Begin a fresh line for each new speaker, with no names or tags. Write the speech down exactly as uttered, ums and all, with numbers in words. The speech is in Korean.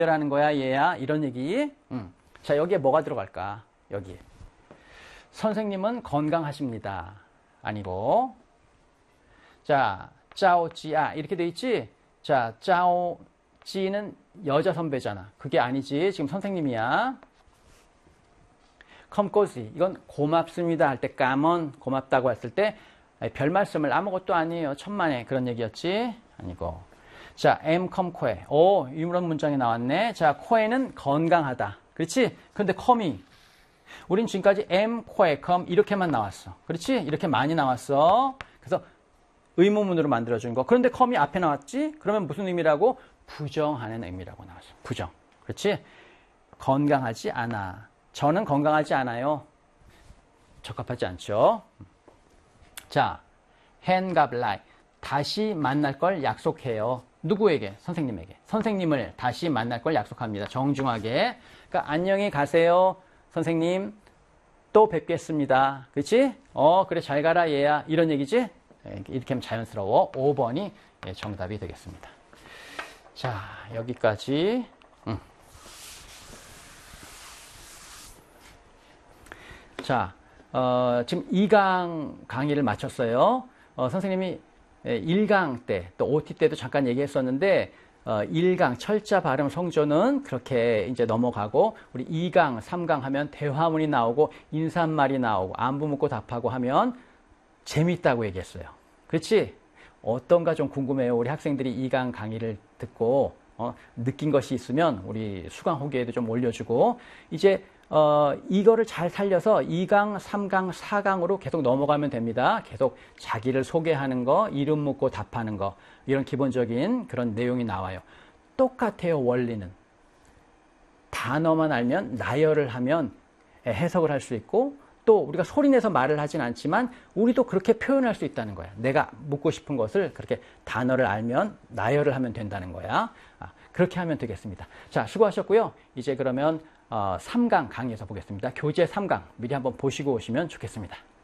라는 거야, 얘야. 이런 얘기. 음. 자, 여기에 뭐가 들어갈까? 여기. 선생님은 건강하십니다. 아니고. 자, 짜오지아. 이렇게 돼 있지? 자, 짜오지는 여자 선배잖아. 그게 아니지. 지금 선생님이야. 컴꼬지. 이건 고맙습니다 할 때 까먼 고맙다고 했을 때 별 말씀을 아무것도 아니에요. 천만에 그런 얘기였지? 아니고. 자, 엠 컴코에. 오, 이런 문장이 나왔네. 자, 코에는 건강하다. 그렇지? 근데 컴이 우린 지금까지 엠, 코에, 컴 이렇게만 나왔어. 그렇지? 이렇게 많이 나왔어. 그래서 의문문으로 만들어준 거. 그런데 컴이 앞에 나왔지? 그러면 무슨 의미라고? 부정하는 의미라고 나왔어. 부정. 그렇지? 건강하지 않아. 저는 건강하지 않아요. 적합하지 않죠? 자, 헨갑라이. 다시 만날 걸 약속해요. 누구에게? 선생님에게. 선생님을 다시 만날 걸 약속합니다. 정중하게. 그러니까 안녕히 가세요. 선생님 또 뵙겠습니다. 그렇지? 어 그래 잘 가라 얘야. 이런 얘기지? 이렇게 하면 자연스러워. 오 번이 정답이 되겠습니다. 자, 여기까지. 음. 자, 어, 지금 이 강 강의를 마쳤어요. 어, 선생님이 일 강 때, 또 오티 때도 잠깐 얘기했었는데, 어, 일 강 철자 발음 성조는 그렇게 이제 넘어가고, 우리 이 강, 삼 강 하면 대화문이 나오고, 인사말이 나오고, 안부 묻고 답하고 하면 재밌다고 얘기했어요. 그렇지? 어떤가 좀 궁금해요. 우리 학생들이 이 강 강의를 듣고, 어, 느낀 것이 있으면 우리 수강 후기에도 좀 올려주고, 이제 어, 이거를 잘 살려서 이 강, 삼 강, 사 강으로 계속 넘어가면 됩니다. 계속 자기를 소개하는 거, 이름 묻고 답하는 거, 이런 기본적인 그런 내용이 나와요. 똑같아요, 원리는. 단어만 알면 나열을 하면 해석을 할 수 있고, 또 우리가 소리내서 말을 하진 않지만 우리도 그렇게 표현할 수 있다는 거야. 내가 묻고 싶은 것을 그렇게 단어를 알면 나열을 하면 된다는 거야. 아, 그렇게 하면 되겠습니다. 자, 수고하셨고요. 이제 그러면 어, 삼 강 강의에서 보겠습니다. 교재 삼 강 미리 한번 보시고 오시면 좋겠습니다.